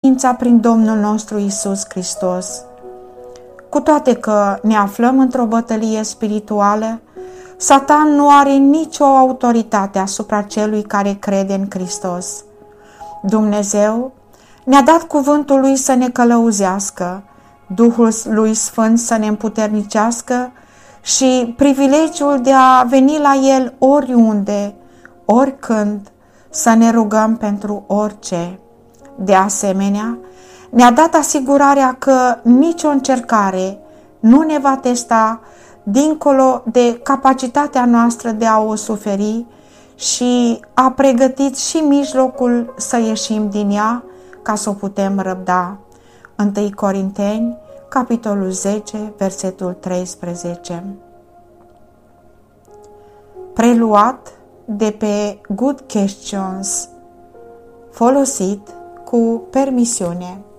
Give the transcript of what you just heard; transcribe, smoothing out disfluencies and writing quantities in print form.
putința prin Domnul nostru Iisus Hristos. Cu toate că ne aflăm într-o bătălie spirituală, Satan nu are nicio autoritate asupra celui care crede în Hristos. Dumnezeu ne-a dat cuvântul Lui să ne călăuzească, Duhul Lui Sfânt să ne împuternicească și privilegiul de a veni la El oriunde, oricând, să ne rugăm pentru orice. De asemenea, ne-a dat asigurarea că nicio încercare nu ne va testa dincolo de capacitatea noastră de a o suferi și a pregătit și mijlocul să ieșim din ea ca să o putem răbda. 1 Corinteni, capitolul 10, versetul 13. Preluat de pe Good Questions, folosit cu permisiune.